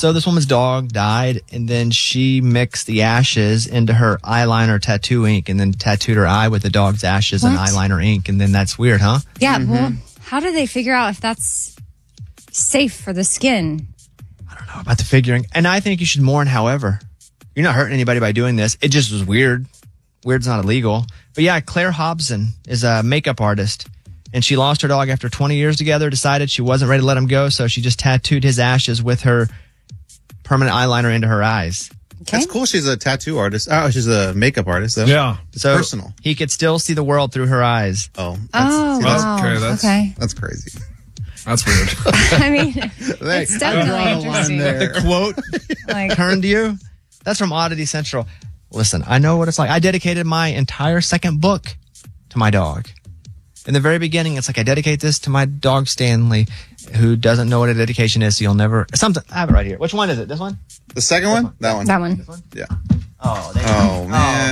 So this woman's dog died, and then she mixed the ashes into her eyeliner tattoo ink and then tattooed her eye with the dog's ashes and eyeliner ink. And then that's weird, huh? Yeah, well, how do they figure out if that's safe for the skin? I don't know about the figuring. And I think you should mourn, however. You're not hurting anybody by doing this. It just was weird. Weird's not illegal. But yeah, Claire Hobson is a makeup artist. And she lost her dog after 20 years together, decided she wasn't ready to let him go, so she just tattooed his ashes with her permanent eyeliner into her eyes. Okay. That's cool. She's a tattoo artist. Oh, she's a makeup artist, though. Yeah. It's personal. He could still see the world through her eyes. Oh. Wow. Okay. That's crazy. That's weird. I mean, it's definitely interesting. The quote turned to you. That's from Oddity Central. Listen, I know what it's like. I dedicated my entire second book to my dog. In the very beginning, it's like, I dedicate this to my dog, Stanley, who doesn't know what a dedication is, so you'll never... Something. I have it right here. Which one is it? This one? The second one? That one. That one. This one? Yeah. Oh,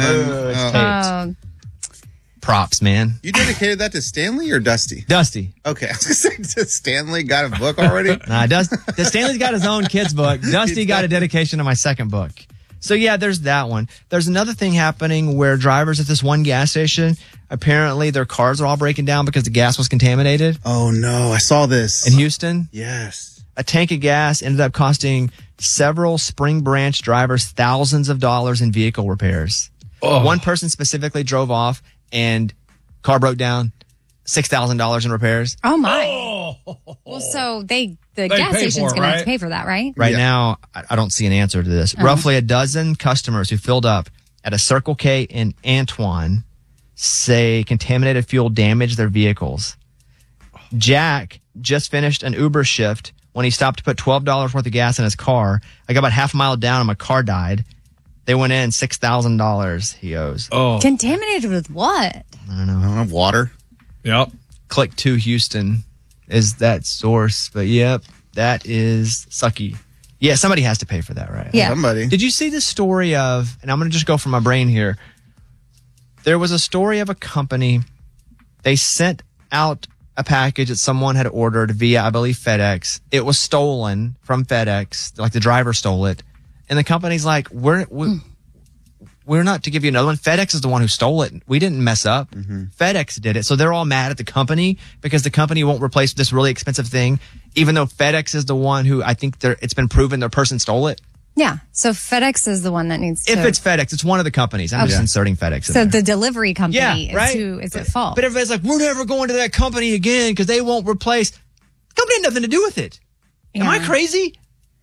man. Props, man. You dedicated that to Stanley or Dusty? Dusty. Okay. I was going to say, Stanley got a book already? Stanley's got his own kid's book. Dusty got a dedication to my second book. So yeah, there's that one. There's another thing happening where drivers at this one gas station, apparently their cars are all breaking down because the gas was contaminated. Oh no, I saw this. In Houston? Yes. A tank of gas ended up costing several Spring Branch drivers thousands of dollars in vehicle repairs. Oh. One person specifically drove off and car broke down, $6,000 in repairs. Oh my. Well, so the gas station's going to have to pay for that, right? Right now, I don't see an answer to this. Roughly a dozen customers who filled up at a Circle K in Antoine say contaminated fuel damaged their vehicles. Jack just finished an Uber shift when he stopped to put $12 worth of gas in his car. I got about half a mile down and my car died. They went in $6,000 he owes. Oh. Contaminated with what? I don't know. Water. Yep. Click to Houston is that source. But yep, that is sucky. Yeah, somebody has to pay for that, right? Yeah. Somebody. Did you see the story of, and I'm going to just go from my brain here. There was a story of a company. They sent out a package that someone had ordered via, I believe, FedEx. It was stolen from FedEx. Like the driver stole it. And the company's like, we're not to give you another one. FedEx is the one who stole it. We didn't mess up. FedEx did it. So they're all mad at the company because the company won't replace this really expensive thing, even though FedEx is the one who I think it's been proven their person stole it. Yeah. So FedEx is the one that needs to... If it's FedEx, it's one of the companies. I'm just inserting FedEx in So there. the delivery company right? is at fault. But everybody's like, we're never going to that company again because they won't replace... The company had nothing to do with it. Am I crazy?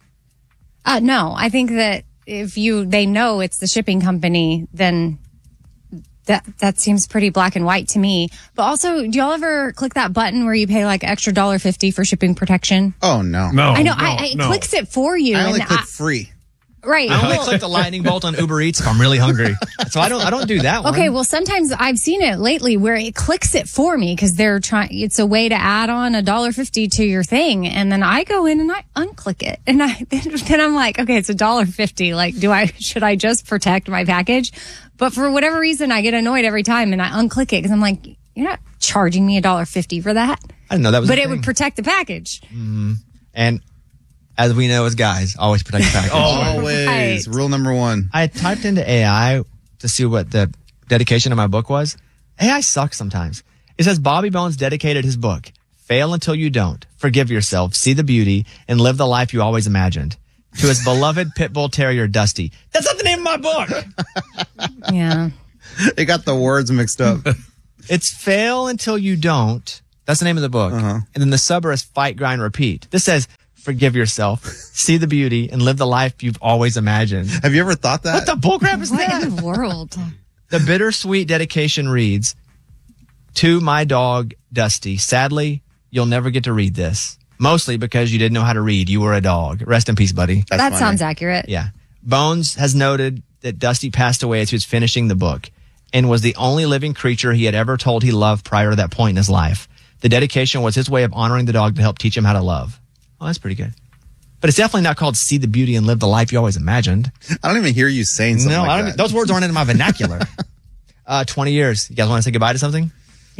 No, I think that if they know it's the shipping company, then that seems pretty black and white to me. But also, do y'all ever click that button where you pay like extra $1.50 for shipping protection? Oh, no. No. I know. It clicks it for you. I only click free. Right. I only click the lightning bolt on Uber Eats if I'm really hungry. So I don't do that one. Okay, well, sometimes I've seen it lately where it clicks it for me because they're trying. It's a way to add on $1.50 to your thing, and then I go in and I unclick it, and then I'm like, okay, it's $1.50. Like, should I just protect my package? But for whatever reason, I get annoyed every time, and I unclick it because I'm like, you're not charging me $1.50 for that. I didn't know that was. But it would protect the package. And as we know as guys, always protect the package. Always. Right. Rule number one. I typed into AI to see what the dedication of my book was. AI sucks sometimes. It says Bobby Bones dedicated his book, Fail Until You Don't, Forgive Yourself, See the Beauty, and Live the Life You Always Imagined, to his beloved pit bull terrier, Dusty. That's not the name of my book. Yeah. They got the words mixed up. It's Fail Until You Don't. That's the name of the book. And then the subber is Fight, Grind, Repeat. This says, forgive yourself, see the beauty, and live the life you've always imagined. Have you ever thought that? What the bullcrap is What that? in the world? The bittersweet dedication reads, to my dog, Dusty. Sadly, you'll never get to read this. Mostly because you didn't know how to read. You were a dog. Rest in peace, buddy. That sounds accurate. Yeah. Bones has noted that Dusty passed away as he was finishing the book and was the only living creature he had ever told he loved prior to that point in his life. The dedication was his way of honoring the dog to help teach him how to love. Oh, that's pretty good. But it's definitely not called See the Beauty and Live the Life You Always Imagined. I don't even hear you saying something like that. Those words aren't in my vernacular. 20 years. You guys want to say goodbye to something?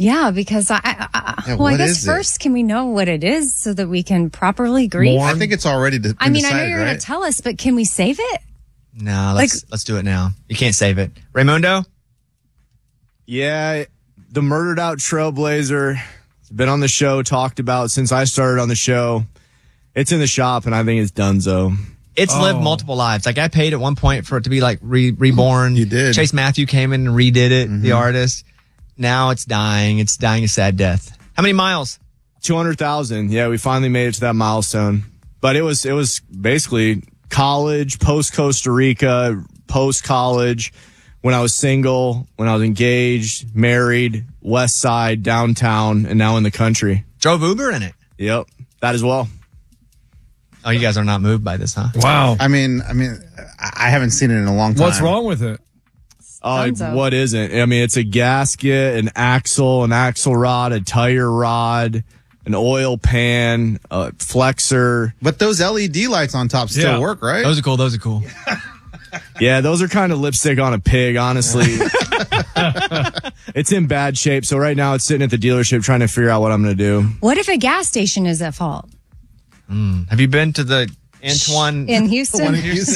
Yeah, because I what guess is it? first, can we know what it is so that we can properly grieve? I think it's already been I know decided, you're going right? to tell us, but can we save it? No, let's do it now. You can't save it. Raymundo? Yeah, the murdered out trailblazer. It's been on the show, talked about since I started on the show. It's in the shop, and I think it's donezo. It's lived multiple lives. Like I paid at one point for it to be like reborn. You did. Chase Matthew came in and redid it, the artist. Now it's dying. It's dying a sad death. How many miles? 200,000. Yeah, we finally made it to that milestone. But it was basically college, post Costa Rica, post college, when I was single, when I was engaged, married, West Side, downtown, and now in the country. Drove Uber in it. Yep, that as well. Oh, you guys are not moved by this, huh? Wow. I mean, I haven't seen it in a long time. What's wrong with it? Dunzo. What isn't? I mean, it's a gasket, an axle rod, a tire rod, an oil pan, a flexor. But those LED lights on top still Yeah. work, right? Those are cool. Yeah, those are kind of lipstick on a pig, honestly. It's in bad shape. So right now it's sitting at the dealership trying to figure out what I'm going to do. What if a gas station is at fault? Have you been to the Antoine In Houston?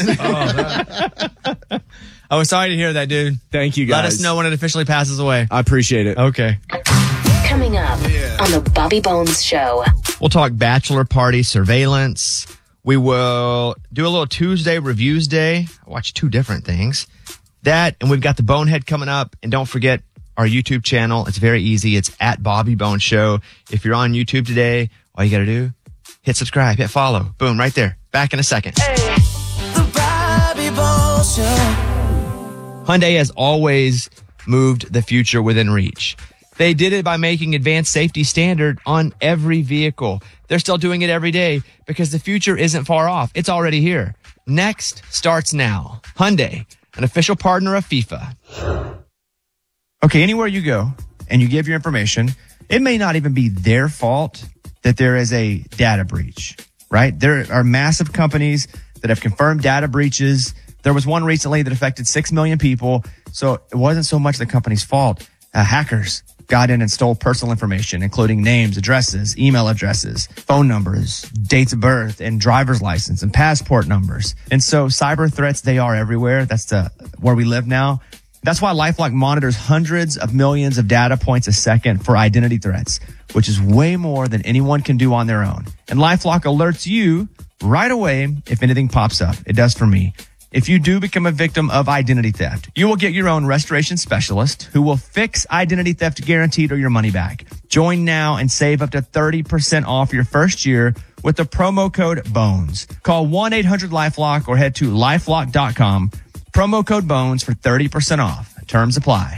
I was sorry to hear that, dude. Thank you, guys. Let us know when it officially passes away. I appreciate it. Okay. Coming up on the Bobby Bones Show. We'll talk bachelor party surveillance. We will do a little Tuesday Reviews Day. I watched two different things. That, and we've got the Bonehead coming up. And don't forget our YouTube channel. It's very easy. It's at Bobby Bones Show. If you're on YouTube today, all you got to do, hit subscribe, hit follow. Boom, right there. Back in a second. The Bobby Bones Show. Hyundai has always moved the future within reach. They did it by making advanced safety standard on every vehicle. They're still doing it every day because the future isn't far off. It's already here. Next starts now. Hyundai, an official partner of FIFA. Okay, anywhere you go and you give your information, it may not even be their fault that there is a data breach, right? There are massive companies that have confirmed data breaches. There was one recently that affected 6 million people. So it wasn't so much the company's fault. Hackers got in and stole personal information, including names, addresses, email addresses, phone numbers, dates of birth, and driver's license and passport numbers. And so cyber threats, they are everywhere. That's where we live now. That's why LifeLock monitors hundreds of millions of data points a second for identity threats, which is way more than anyone can do on their own. And LifeLock alerts you right away if anything pops up. It does for me. If you do become a victim of identity theft, you will get your own restoration specialist who will fix identity theft guaranteed or your money back. Join now and save up to 30% off your first year with the promo code BONES. Call 1-800-LifeLock or head to lifelock.com. Promo code BONES for 30% off. Terms apply.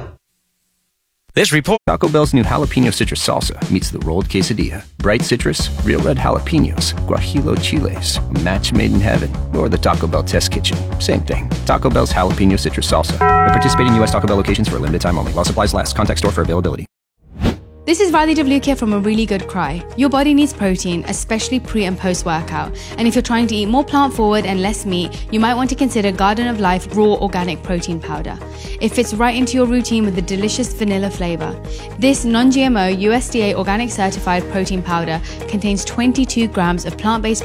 This report. Taco Bell's new jalapeno citrus salsa meets the rolled quesadilla. Bright citrus, real red jalapenos, guajillo chiles, a match made in heaven, or the Taco Bell test kitchen. Same thing. Taco Bell's jalapeno citrus salsa. At participating U.S. Taco Bell locations for a limited time only. While supplies last. Contact store for availability. This is Riley DeVlukia from A Really Good Cry. Your body needs protein, especially pre and post workout. And if you're trying to eat more plant forward and less meat, you might want to consider Garden of Life Raw Organic Protein Powder. It fits right into your routine with a delicious vanilla flavor. This non-GMO USDA organic certified protein powder contains 22 grams of plant-based